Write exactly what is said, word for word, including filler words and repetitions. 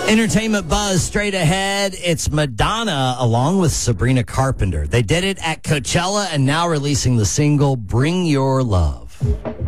Entertainment buzz straight ahead. It's Madonna along with Sabrina Carpenter. They did it at Coachella and now releasing the single Bring Your Love.